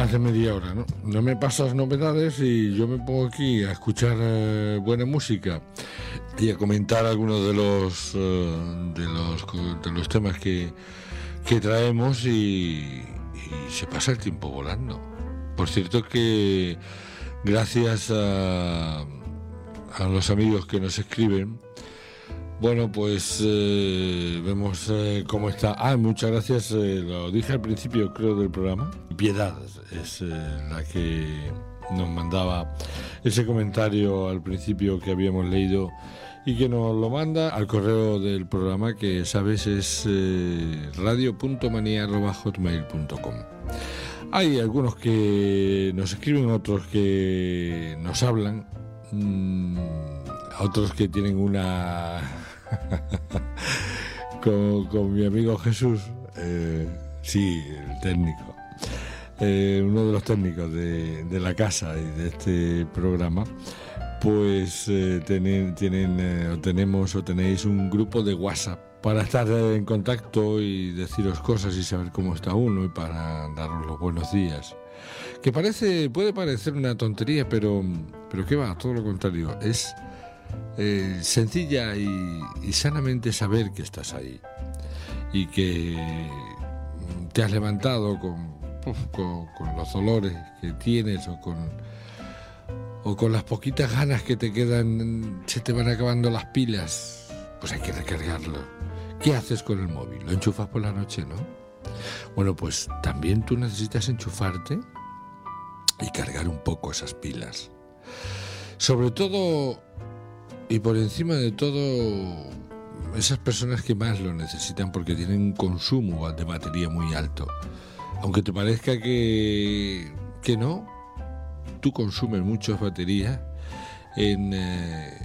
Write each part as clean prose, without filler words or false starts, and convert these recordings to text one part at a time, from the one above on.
más de media hora, ¿no? No me pasas novedades y yo me pongo aquí a escuchar buena música y a comentar algunos de los temas que traemos y se pasa el tiempo volando. Por cierto que gracias a los amigos que nos escriben, bueno, pues vemos cómo está. Muchas gracias, lo dije al principio, creo, del programa. Piedad es la que nos mandaba ese comentario al principio que habíamos leído y que nos lo manda al correo del programa, que sabes es radio.manía@hotmail.com. Hay algunos que nos escriben, otros que nos hablan, otros que tienen una... con mi amigo Jesús, sí, el técnico, uno de los técnicos de la casa y de este programa, pues tenéis un grupo de WhatsApp para estar en contacto y deciros cosas y saber cómo está uno y para daros los buenos días. Que puede parecer una tontería, pero qué va, todo lo contrario, es sencilla y sanamente saber que estás ahí y que te has levantado con los dolores que tienes o con las poquitas ganas que te quedan, se te van acabando las pilas, pues hay que recargarlo. ¿Qué haces con el móvil? ¿Lo enchufas por la noche, no? Bueno, pues también tú necesitas enchufarte y cargar un poco esas pilas. Sobre todo y por encima de todo, esas personas que más lo necesitan porque tienen un consumo de batería muy alto. Aunque te parezca que no, tú consumes muchas baterías en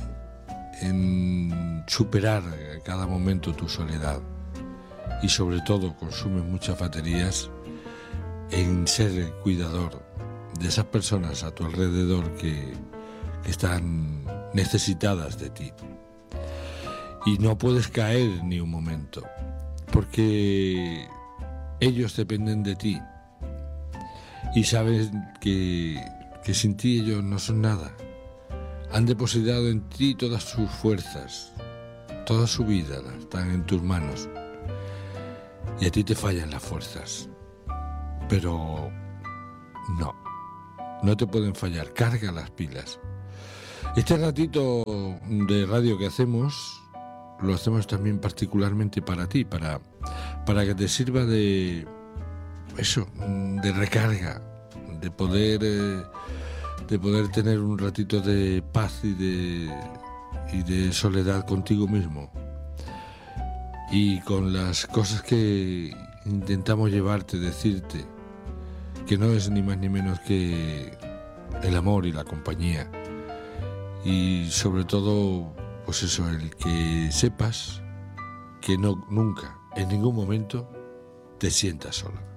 superar cada momento tu soledad. Y sobre todo consumes muchas baterías en ser cuidador de esas personas a tu alrededor que están necesitadas de ti. Y no puedes caer ni un momento, porque ellos dependen de ti y sabes que sin ti ellos no son nada. Han depositado en ti todas sus fuerzas, toda su vida están en tus manos y a ti te fallan las fuerzas, pero no te pueden fallar. Carga las pilas. Este ratito de radio que hacemos lo hacemos también particularmente para ti, para que te sirva de eso, de recarga, de poder tener un ratito de paz y de soledad contigo mismo y con las cosas que intentamos llevarte, decirte, que no es ni más ni menos que el amor y la compañía. Y sobre todo, pues eso, el que sepas que nunca, en ningún momento, te sientas sola.